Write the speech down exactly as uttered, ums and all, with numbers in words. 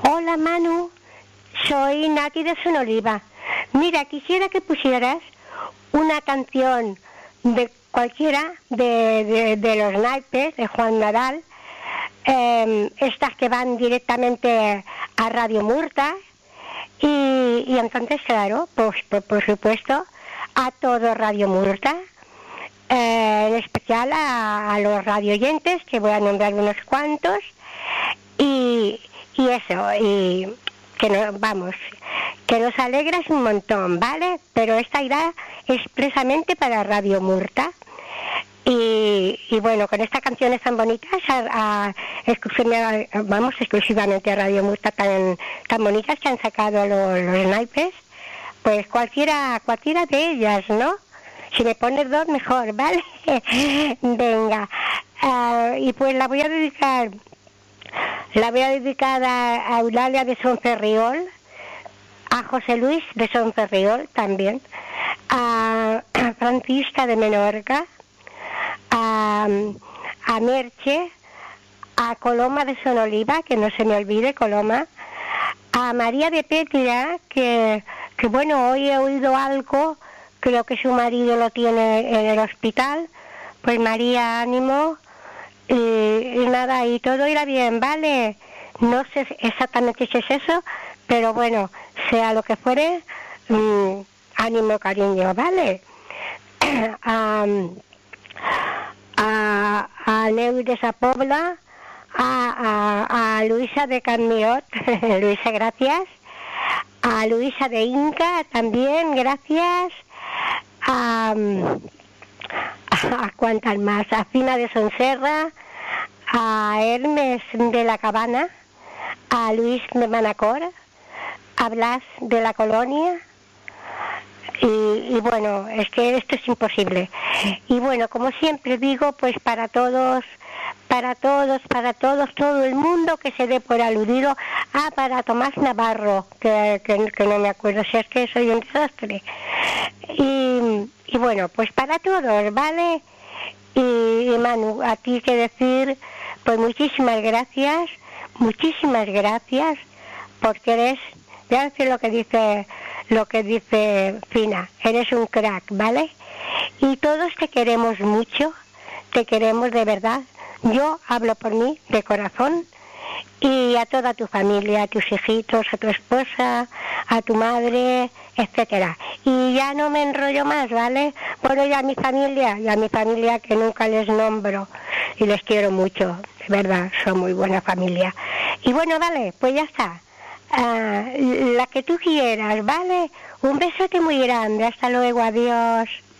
Hola Manu, soy Nati de Sonoliva. Mira, quisiera que pusieras una canción de cualquiera de, de, de los naipes, de Juan Nadal, eh, estas que van directamente a Radio Murta, y, y entonces, claro, pues por, por supuesto, a todo Radio Murta, eh, en especial a, a los radioyentes, que voy a nombrar unos cuantos, y, y eso, y que no, vamos, que nos alegras un montón, ¿vale? Pero esta irá expresamente para Radio Murta. Y, y bueno, con estas canciones tan bonitas, a, a, vamos exclusivamente a Radio Murta, tan, tan bonitas que han sacado los, los naipes, pues cualquiera, cualquiera de ellas, ¿no? Si me pones dos, mejor, ¿vale? Venga, uh, y pues la voy a dedicar, la voy a dedicar a, a Eulalia de Sonferriol, a José Luis de Sonferriol también, a, a Francisca de Menorca, a, a Merche, a Coloma de Sonoliva, que no se me olvide, Coloma, a María de Pétira, que, que bueno, hoy he oído algo, creo que su marido lo tiene en el hospital, pues María, ánimo, y, y nada, y todo irá bien, ¿vale? No sé exactamente si es eso, pero bueno, sea lo que fuere, mmm, ánimo, cariño, ¿vale? um, a, a Neu de Sapobla, a, a, a Luisa de Carmiot, Luisa, gracias, a Luisa de Inca también, gracias, a, a, a cuántas más, a Fina de Sonserra, a Hermes de la Cabana, a Luis de Manacor, a Blas de la Colonia. Y, y bueno, es que esto es imposible. Y bueno, como siempre digo, pues para todos, para todos, para todos, todo el mundo que se dé por aludido. Ah, para Tomás Navarro, que, que, que no me acuerdo, si es que soy un desastre. Y, y bueno, pues para todos, ¿vale? Y, y Manu, a ti que decir, pues muchísimas gracias, muchísimas gracias, porque eres, ya sé lo que dice... lo que dice Fina, eres un crack, ¿vale? Y todos te queremos mucho, te queremos de verdad. Yo hablo por mí, de corazón, y a toda tu familia, a tus hijitos, a tu esposa, a tu madre, etcétera. Y ya no me enrollo más, ¿vale? Bueno, ya a mi familia, y a mi familia que nunca les nombro, y les quiero mucho, de verdad, son muy buena familia. Y bueno, vale, pues ya está. Uh, la que tú quieras, ¿vale? Un besote muy grande, hasta luego, adiós.